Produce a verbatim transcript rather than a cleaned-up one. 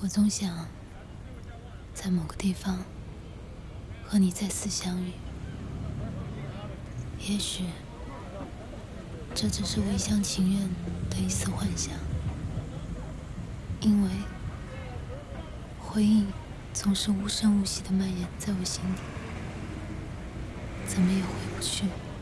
我总想在某个地方和你再次相遇，也许这只是我一厢情愿的一丝幻想，因为回忆总是无声无息地蔓延在我心底，怎么也回不去。